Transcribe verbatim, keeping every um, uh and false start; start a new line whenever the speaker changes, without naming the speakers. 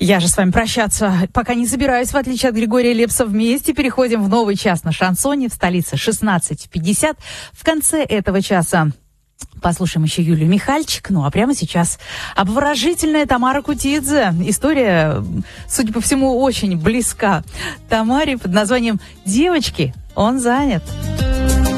Я же с вами прощаться пока не собираюсь, в отличие от Григория Лепса. Вместе переходим в новый час на шансоне в столице шестнадцать пятьдесят. В конце этого часа послушаем еще Юлию Михальчик. Ну а прямо сейчас обворожительная Тамара Кутидзе. История, судя по всему, очень близка Тамаре под названием «Девочки, он занят».